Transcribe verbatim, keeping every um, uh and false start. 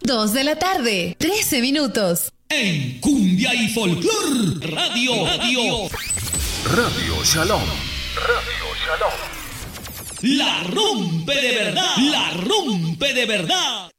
dos de la tarde, trece minutos. En Cumbia y Folclor Radio, Radio, Radio Shalom. Radio Shalom. La rompe de verdad, la rompe de verdad.